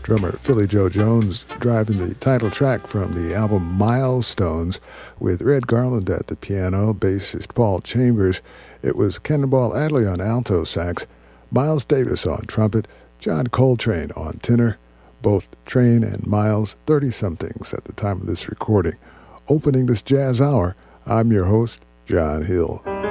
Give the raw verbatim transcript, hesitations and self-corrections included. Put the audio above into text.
drummer Philly Joe Jones driving the title track from the album Milestones with Red Garland at the piano, bassist Paul Chambers. It was Cannonball Adderley on alto sax, Miles Davis on trumpet, John Coltrane on tenor, both Train and Miles thirty-somethings at the time of this recording. Opening this jazz hour, I'm your host, John Hill.